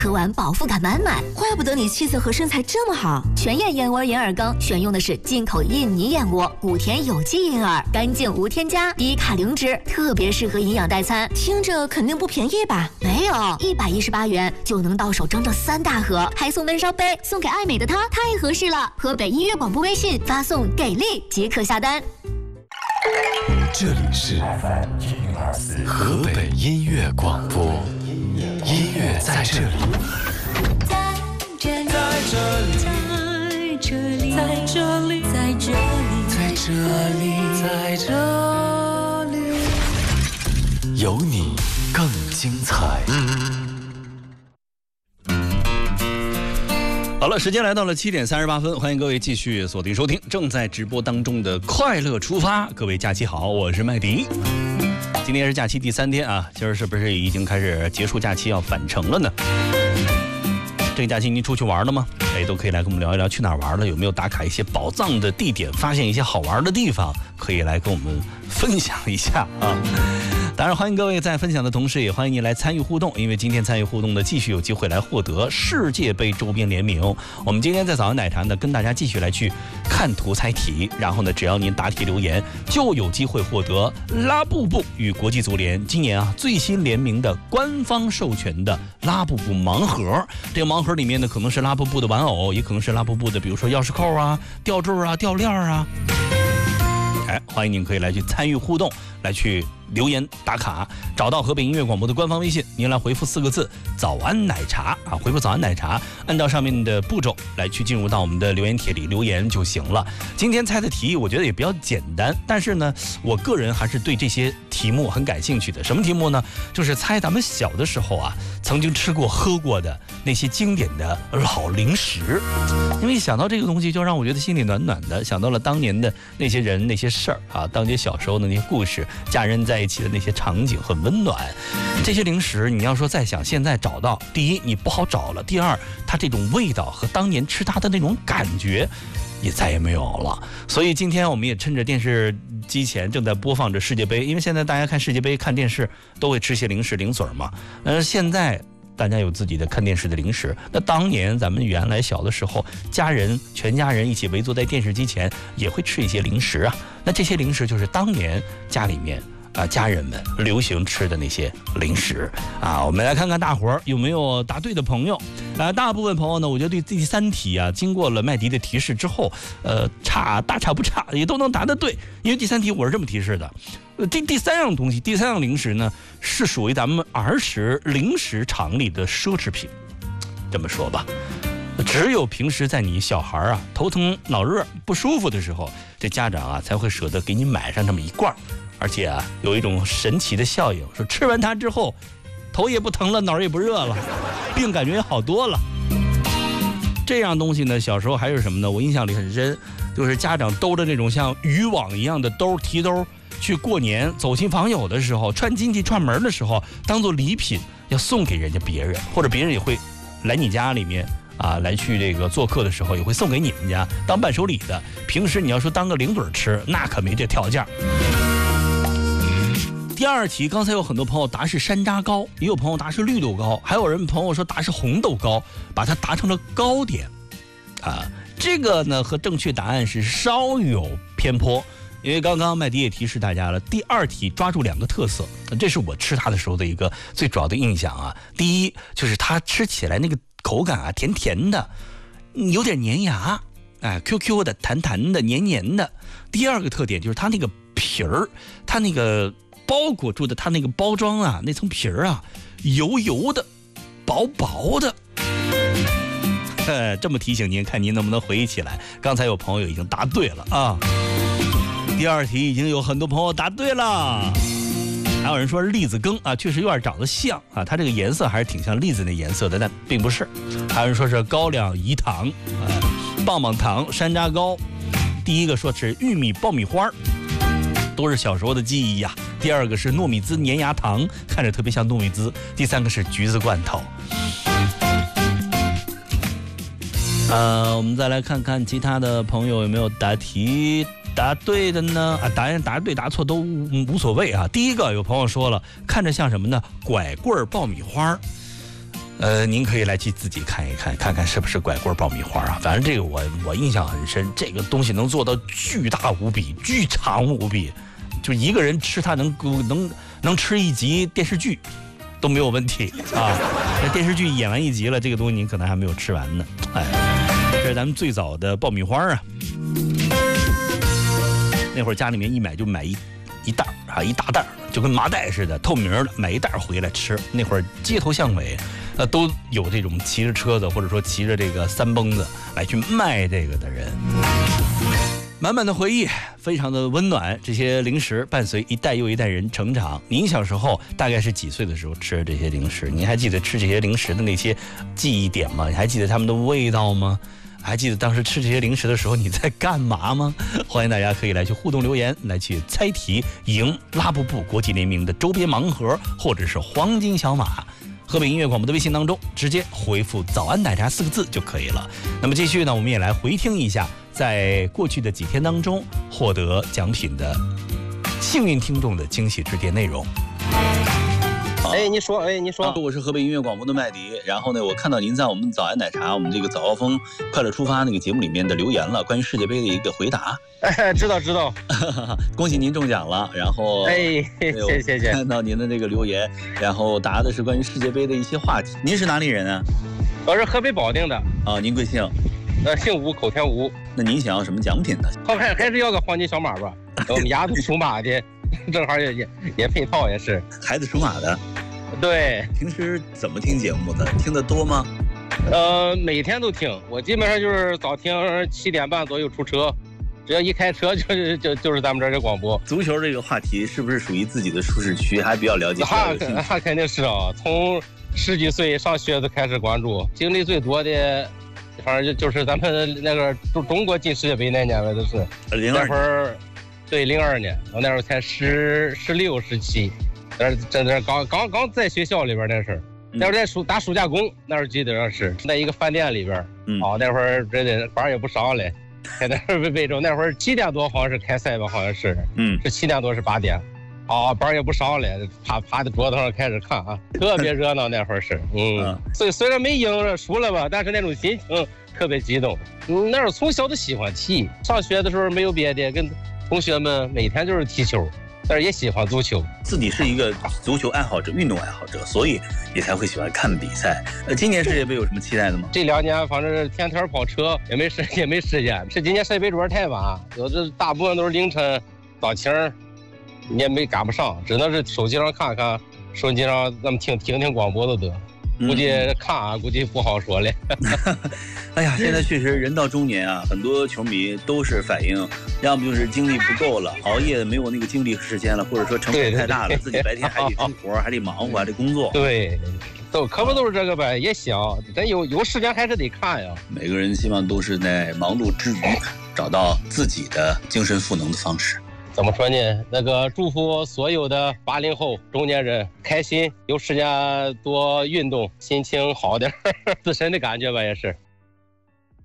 喝完饱腹感满满。怪不得你气色和身材这么好。全燕燕窝银耳羹选用的是进口印尼燕窝，古田有机银耳，干净无添加，低卡零脂，特别适合营养代餐。听着肯定不便宜吧？没有，118元就能到手整整3大盒，还送闷烧杯，送给爱美的她，太合适了。河北音乐广播微信发送“给力”即可下单。 这里是 FM104河北音乐广播，音乐在这里， 在这里，在这里，在这里，在这里，在这里，在这里， 有你更精彩。 好了，时间来到了7点38分，欢迎各位继续锁定收听正在直播当中的快乐出发。各位假期好，我是麦迪。今天是假期第3天啊，今儿是不是已经开始结束假期要返程了呢？这个假期您出去玩了吗？都可以来跟我们聊一聊去哪儿玩了，有没有打卡一些宝藏的地点，发现一些好玩的地方，可以来跟我们分享一下啊。当然欢迎各位在分享的同时，也欢迎您来参与互动，因为今天参与互动的继续有机会来获得世界杯周边联名。我们今天在早安奶茶呢，跟大家继续来去看图猜题，然后呢，只要您答题留言，就有机会获得拉布布与国际足联今年最新联名的官方授权的拉布布盲盒。这个盲盒里面呢，可能是拉布布的玩偶，也可能是拉布布的，比如说钥匙扣啊、吊坠啊、吊链啊。欢迎您可以来去参与互动，来去留言打卡，找到河北音乐广播的官方微信，您来回复4个字早安奶茶啊，回复早安奶茶，按照上面的步骤来去进入到我们的留言帖里留言就行了。今天猜的题我觉得也比较简单，但是呢，我个人还是对这些题目很感兴趣的。什么题目呢？就是猜咱们小的时候曾经吃过喝过的那些经典的老零食。因为想到这个东西就让我觉得心里暖暖的，想到了当年的那些人那些事儿当年小时候的那些故事，家人在一起的那些场景很温暖。这些零食你要说再想现在找到，第一你不好找了，第二它这种味道和当年吃它的那种感觉也再也没有了。所以今天我们也趁着电视机前正在播放着世界杯，因为现在大家看世界杯看电视都会吃些零食零嘴嘛。现在大家有自己的看电视的零食，那当年咱们原来小的时候，全家人一起围坐在电视机前也会吃一些零食啊。那这些零食就是当年家里面家人们流行吃的那些零食啊。我们来看看大伙儿有没有答对的朋友。大部分朋友呢，我觉得对第3题经过了麦迪的提示之后，大差不差也都能答得对。因为第3题我是这么提示的，第3样东西，第3样零食呢，是属于咱们儿时零食场里的奢侈品。这么说吧，只有平时在你小孩头疼脑热不舒服的时候，这家长才会舍得给你买上这么一罐，而且有一种神奇的效应，说吃完它之后头也不疼了，脑也不热了，病感觉也好多了。这样东西呢，小时候还是什么呢？我印象里很深，就是家长兜着那种像渔网一样的兜，提兜去过年走亲访友的时候，串亲戚串门的时候，当做礼品要送给人家别人，或者别人也会来你家里面来去这个做客的时候，也会送给你们家当伴手礼的。平时你要说当个零嘴吃，那可没这条件。第2题，刚才有很多朋友答是山楂糕，也有朋友答是绿豆糕，还有人朋友说答是红豆糕，把它答成了糕点这个呢和正确答案是稍有偏颇。因为刚刚麦迪也提示大家了，第2题抓住2个特色，这是我吃它的时候的一个最主要的印象第一就是它吃起来那个口感甜甜的，有点粘牙，QQ 的弹弹的黏黏的。第2个特点就是它那个皮儿，它那个包裹住的它那个包装那层皮儿油油的薄薄的。这么提醒您，看您能不能回忆起来。刚才有朋友已经答对了第2题已经有很多朋友答对了。还有人说栗子羹确实有点长得像它这个颜色还是挺像栗子那颜色的，但并不是。还有人说是高粱饴糖棒棒糖、山楂糕。第1个说是玉米爆米花，都是小时候的记忆第2个是糯米糍粘牙糖，看着特别像糯米糍。第3个是橘子罐头。我们再来看看其他的朋友有没有答题答对的呢？答案答对答错都无所谓第1个有朋友说了，看着像什么呢？拐棍爆米花。 您可以来去自己看一看，看看是不是拐棍爆米花啊。反正这个我印象很深，这个东西能做到巨大无比、巨长无比，就一个人吃它能吃一集电视剧都没有问题啊。那电视剧演完一集了，这个东西您可能还没有吃完呢。哎，这是咱们最早的爆米花啊。那会儿家里面一买就买一袋啊，一大袋，就跟麻袋似的，透明的，买一袋回来吃。那会儿街头巷尾，都有这种骑着车子或者说骑着这个三蹦子来去卖这个的人。满满的回忆，非常的温暖。这些零食伴随一代又一代人成长。您小时候大概是几岁的时候吃这些零食？您还记得吃这些零食的那些记忆点吗？你还记得他们的味道吗？还记得当时吃这些零食的时候你在干嘛吗？欢迎大家可以来去互动留言，来去猜题，赢拉布布国际联名的周边盲盒或者是黄金小马。河北音乐广播的微信当中直接回复早安奶茶4个字就可以了。那么继续呢，我们也来回听一下在过去的几天当中获得奖品的幸运听众的惊喜致电内容。 哎，你说， 我是河北音乐广播的麦迪。然后呢，我看到您在我们早安奶茶，我们这个早高峰快乐出发那个节目里面的留言了，关于世界杯的一个回答。 哎，知道， 恭喜您中奖了。然后， 谢谢。 看到您的这个留言，然后答的是关于世界杯的一些话题。您是哪里人啊？ 我是河北保定的。 啊，您贵姓？ 姓吴，口田吴。 那您想要什么奖品呢？ 还是要个黄金小马吧。我们家都属马的，正好也配套也是。 孩子属马的。 对， 平时怎么听节目的？听得多吗？ 每天都听，我基本上就是早听7点半左右出车，只要一开车就是咱们这儿的广播。 足球这个话题是不是属于自己的舒适区？还比较了解？ 那肯定是啊，从10几岁上学就开始关注，经历最多的，反正就是咱们那个中国进世界杯那年了，就是那会儿，对，02年，我那时候才16、17。这刚在学校里边那事儿，那会儿在打暑假工，那时候记得上是在一个饭店里边，那会儿这班也不上嘞，在那儿备着，那会儿7点多好像是开赛吧，好像是，是7点多是8点，班也不上嘞，趴在桌子上开始看啊，特别热闹那会儿是，虽然没赢输了吧，但是那种心情特别激动，那会儿从小就喜欢踢，上学的时候没有别的，跟同学们每天就是踢球。但是也喜欢足球， 自己是一个足球爱好者、运动爱好者，所以也才会喜欢看比赛。今年世界杯有什么期待的吗？ 这2年反正天天跑车，也没时间。是今年世界杯主要太晚，有的大部分都是凌晨、早清，你也没赶不上，只能是手机上看看，手机上咱们听广播都得。估计看估计不好说嘞。 哎呀，现在确实人到中年啊，很多球迷都是反映，要么就是精力不够了，熬夜没有那个精力和时间了，或者说成本太大了，自己白天还得生活，还得忙活，还得工作。 对，可不都是这个呗，也想，咱有时间还是得看呀。 每个人希望都是在忙碌之余，找到自己的精神赋能的方式。 怎么说呢？那个祝福所有的80后中年人开心，有时间多运动，心情好点，自身的感觉吧也是。